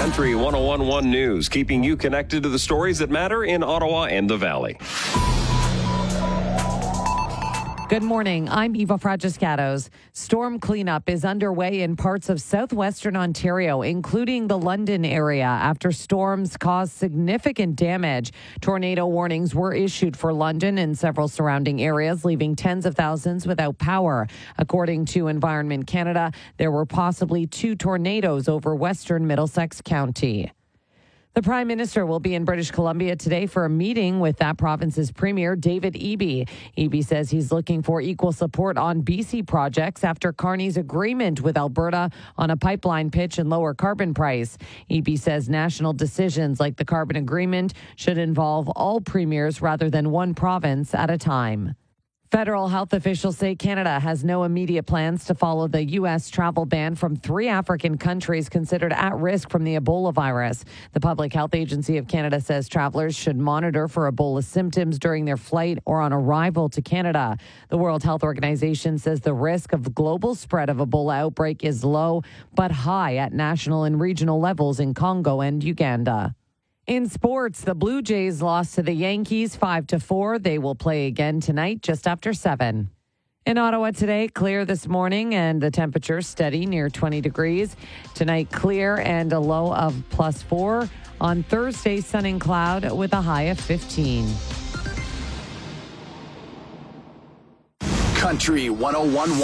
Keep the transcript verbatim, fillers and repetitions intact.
Country one oh one point one News, keeping you connected to the stories that matter in Ottawa and the Valley. Good morning. I'm Eva Fragiscatos. Storm cleanup is underway in parts of southwestern Ontario, including the London area, after storms caused significant damage. Tornado warnings were issued for London and several surrounding areas, leaving tens of thousands without power. According to Environment Canada, there were possibly two tornadoes over western Middlesex County. The Prime Minister will be in British Columbia today for a meeting with that province's Premier, David Eby. Eby says he's looking for equal support on B C projects after Carney's agreement with Alberta on a pipeline pitch and lower carbon price. Eby says national decisions like the carbon agreement should involve all premiers rather than one province at a time. Federal health officials say Canada has no immediate plans to follow the U S travel ban from three African countries considered at risk from the Ebola virus. The Public Health Agency of Canada says travelers should monitor for Ebola symptoms during their flight or on arrival to Canada. The World Health Organization says the risk of global spread of Ebola outbreak is low but high at national and regional levels in Congo and Uganda. In sports, the Blue Jays lost to the Yankees five to four. They will play again tonight just after seven. In Ottawa today, clear this morning and the temperature steady near twenty degrees. Tonight, clear and a low of plus four. On Thursday, sun and cloud with a high of fifteen. Country one oh one point one